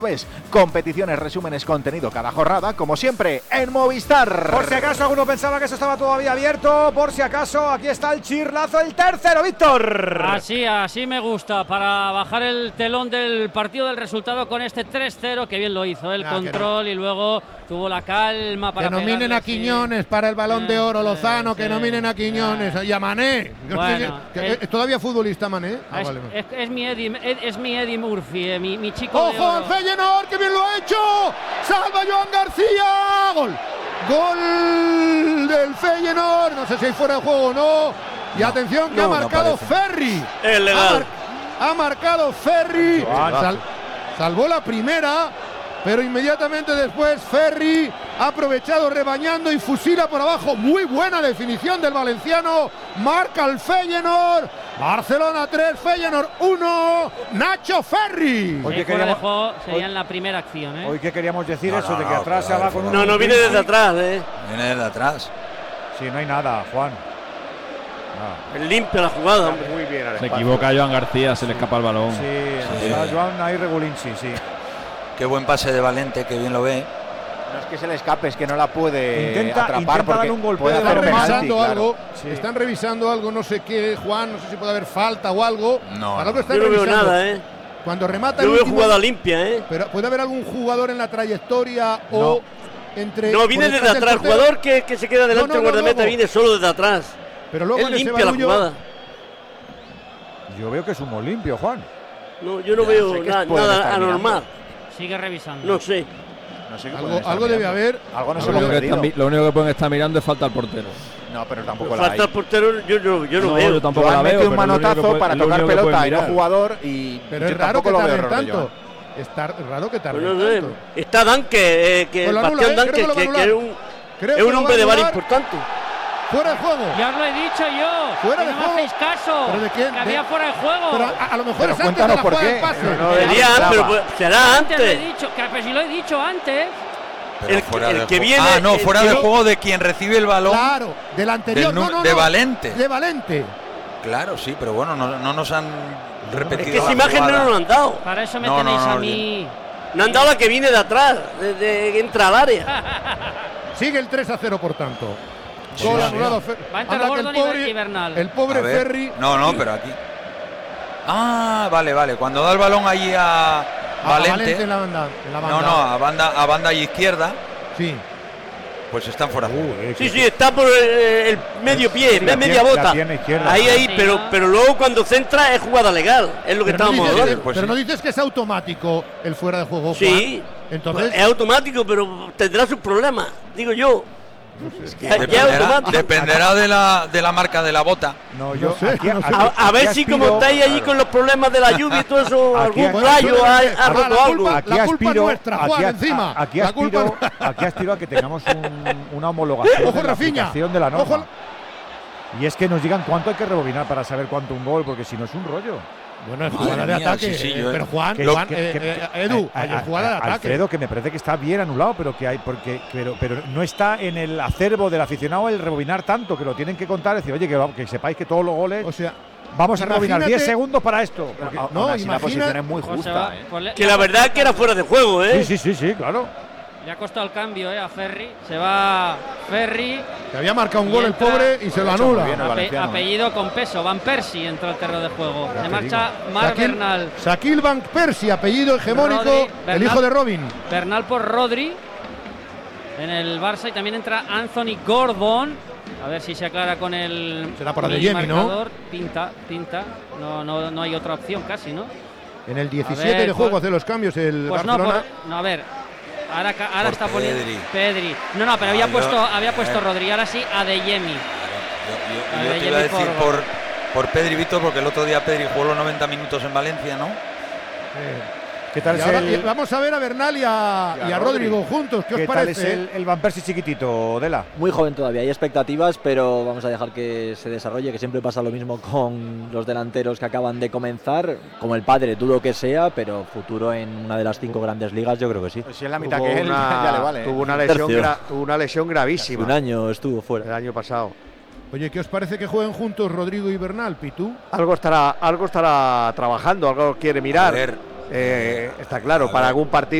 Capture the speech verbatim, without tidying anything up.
Pues competiciones, resúmenes, contenido cada jornada, como siempre, en Movistar. Por si acaso alguno pensaba que eso estaba todavía abierto, por si acaso, aquí está el chirlazo, el tercero, Víctor. Así, así me gusta, para bajar el telón del partido, del resultado con este tres cero, que bien lo hizo, el ah, control no. Y luego tuvo la calma para que nominen a Quiñones sí. para el Balón de Oro, Lozano, sí, que nominen a Quiñones sí. y a Mané. Bueno, que, es, ¿Todavía futbolista Mané? Ah, es, vale. es, es, mi Eddie, es mi Eddie Murphy, eh, mi, mi chico. ¡Ojo al Feyenoord, que bien lo ha hecho! ¡Salva Joan García! ¡Gol! ¡Gol del Feyenoord! No sé si hay fuera de juego o no. Y no, atención que no, ha marcado no Ferri. Es legal. Ha, mar, ha marcado Ferri. Sal, salvó la primera, pero inmediatamente después Ferri ha aprovechado rebañando y fusila por abajo. Muy buena definición del valenciano. Marca el Feyenoord. Barcelona tres, Feyenoord uno, Nacho Ferri. Hoy que queríamos, de juego sería en la primera acción, ¿eh? Hoy que queríamos decir no, eso no, de que no, atrás se claro, va con un. No, no viene desde atrás, ¿eh? Viene desde atrás. Sí, no hay nada, Juan. No. Limpia la jugada, hombre. Muy bien. Se equivoca Joan García, se le escapa el balón. Sí, sí. Joan ahí regulín, sí, sí. Qué buen pase de Valente, que bien lo ve. No es que se le escape, es que no la puede intenta, atrapar intenta porque dar un golpe. puede Están hacer revisando penalti, algo, claro. sí. Están revisando algo, no sé qué, Juan, no sé si puede haber falta o algo. No, Algo no. están Yo no veo revisando. nada, ¿eh? Cuando remata Yo el veo último, jugada limpia, ¿eh? Pero puede haber algún jugador en la trayectoria no. o entre. No, viene desde atrás. El jugador que, que se queda delante no, no, del no, guardameta luego. viene solo desde atrás. Pero luego él en ese limpia barullo, la jugada. Yo veo que es humo limpio, Juan. No, yo no Ya, veo sé que na, puede nada estar anormal. mirando. Sigue revisando. No sé. No sé algo, algo debe haber. Algo no lo, se lo único ha que está, lo único que pueden estar mirando es falta al portero. No, pero tampoco la Falta hay. al portero, yo, yo, yo no, no veo. yo tampoco Joan la mete veo, un pero manotazo puede, para tocar pelota y no jugador y pero yo es raro que lo veo tarden error de tanto. Joan. Está raro que tarden Pues no sé. tanto. Está Danke, eh, que Pues lo anula, Bastián eh, Danke, creo que lo va a que, que es un, Creo es que un lo hombre va a de bar anular. importante. Fuera de juego. Ya os lo he dicho yo. Fuera que de no juego. me hacéis caso. ¿Pero de quién? Que De... había fuera de juego. Pero a, a lo mejor Pero es antes de la por jugada qué. del pase. No, no, Sería, pero pues, será Antes lo he antes. dicho, que pues si lo he dicho antes. Pero El, fuera el de que juego. viene. Ah, no, fuera el, de juego de quien recibe el balón. Claro, del anterior. Del, no, no, de no. Valente. De Valente. Claro, sí, pero bueno, no, no nos han repetido. Es que esa la imagen jugada. no nos lo han dado. Para eso me No, tenéis no, no, a mí. No han dado la que viene de atrás, de, de, que entra al área. Sigue el tres a cero, por tanto. Sí, Gol sí. anulado. Fer... Va a entrar Anda que Gordon el pobre, y Bernal. El pobre A ver. Ferri. No, no, pero aquí. Ah, vale, vale. Cuando da el balón allí a A Valente. Valente en la banda. En la banda. No, no, a banda, a banda y izquierda, Sí. pues están fuera de juego. Uh, Sí, sí, está por el, el medio pie, Sí, la media pier- la bota. pierna izquierda. Ahí, ahí, Sí, pero, ¿no? pero luego cuando centra es jugada legal. Es lo que Pero, no estábamos dices, hablando. pues pero sí. no dices que es automático el fuera de juego, Juan. Sí, Entonces. es automático, pero tendrá sus problemas, digo yo. Ya- ya es Dependerá, automático. dependerá de la, de la marca de la bota. No, yo No sé, aquí, no sé. aquí- A, a ver aquí si aspiro- como estáis allí con los problemas de la lluvia y todo eso, Aquí- algún bueno, rayo ha, ha Ah, roto la algo. culpa- Aquí La culpa aspiro, nuestra, Juan, aquí, a- encima. Aquí La aspiro, culpa- aquí aspiro a que tengamos un- una homologación Ojo, de la Rafinha. aplicación de la norma. Ojo. Y es que nos digan cuánto hay que rebobinar para saber cuánto un gol, porque si no es un rollo. Bueno, es Madre jugada de mía, ataque. sí, sí, eh, yo- pero Juan, Que- Juan, que- eh, que- eh, Edu, a- hay a- jugada de a- ataque. Alfredo, que me parece que está bien anulado, pero que hay, porque, pero, pero no está en el acervo del aficionado el rebobinar tanto, que lo tienen que contar, decir, oye, que, va- que sepáis que todos los goles. O sea, Vamos a rebobinar imagínate- diez segundos para esto. porque- Aún no, así la imagina- posición es muy Pues se va- justa. ¿eh? pues le- Que la verdad es que era fuera de juego, ¿eh? sí, sí, sí, sí, claro. Le ha costado el cambio, eh, a Ferri. Se va Ferri. que había marcado un Y gol el entra- pobre y se lo Lo ha hecho muy anula. bien el Ape- valenciano, apellido con peso. Van Persie entra al terreno de juego. Ya Se te marcha Marc Shaquille- Bernal. Shaquille Van Persie, apellido hegemónico, Rodri, el Bernal. hijo de Robin. Bernal por Rodri en el Barça y también entra Anthony Gordon. A ver si se aclara con el Será por con el Adeyemi, ¿no? marcador. Pinta, pinta. No, no, no hay otra opción casi, ¿no? En el A diecisiete ver, de juego pues- hace los cambios el Pues no, Barcelona. por, no, a ver. Ahora, ca- ahora Por está poniendo Pedri. Pedri. No, no, pero había Ah, yo- puesto, había puesto eh. Rodri. Ahora sí, Adeyemi. Yo, yo- A yo ver, te iba a Jamie decir por- por, por Pedri Víctor, porque el otro día Pedri jugó los noventa minutos en Valencia, ¿no? Eh, ¿Qué tal y es ahora- el, y vamos a ver a Bernal y a, y a y a Rodrigo juntos. ¿Qué os ¿qué tal parece? es el, el Van Persie chiquitito, Dela? Muy joven todavía, hay expectativas, pero vamos a dejar que se desarrolle, que siempre pasa lo mismo con los delanteros que acaban de comenzar, como el padre, dudo que sea, pero futuro en una de las cinco grandes ligas yo creo que sí. Pues si es la mitad Tuvo que él, una- ya le vale. ¿eh? Tuvo una lesión, Tercio. gra- tuvo una lesión gravísima Un año estuvo el fuera. año pasado. Oye, ¿qué os parece que jueguen juntos Rodrigo y Bernal, Pitu? Algo estará, algo estará trabajando, algo quiere A mirar. ver, eh, está claro, para algún partido